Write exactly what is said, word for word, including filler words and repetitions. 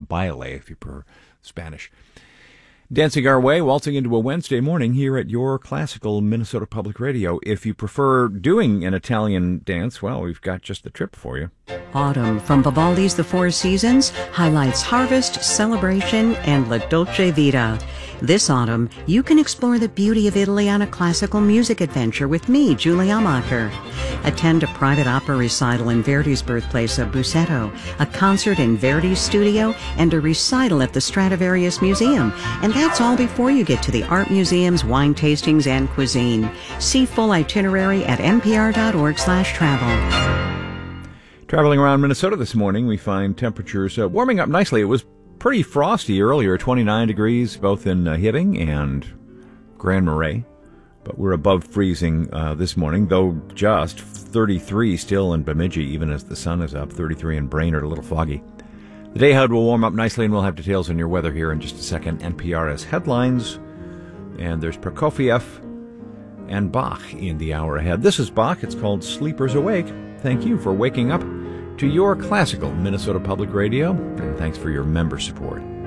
baile if you prefer Spanish. Dancing our way, waltzing into a Wednesday morning here at your classical Minnesota Public Radio. If you prefer doing an Italian dance, well, we've got just the trip for you. Autumn from Vivaldi's The Four Seasons highlights harvest, celebration, and La Dolce Vita. This autumn, you can explore the beauty of Italy on a classical music adventure with me, Julie Amacher. Attend a private opera recital in Verdi's birthplace of Busseto, a concert in Verdi's studio, and a recital at the Stradivarius Museum. And that's all before you get to the art museums, wine tastings, and cuisine. See full itinerary at npr.org slash travel. Traveling around Minnesota this morning, we find temperatures uh, warming up nicely. It was pretty frosty earlier, twenty-nine degrees both in uh, Hibbing and Grand Marais. But we're above freezing uh, this morning, though just thirty-three still in Bemidji, even as the sun is up, thirty-three in Brainerd, a little foggy. The day ahead will warm up nicely, and we'll have details on your weather here in just a second. N P R S headlines, and there's Prokofiev and Bach in the hour ahead. This is Bach. It's called Sleepers Awake. Thank you for waking up to your classical Minnesota Public Radio, and thanks for your member support.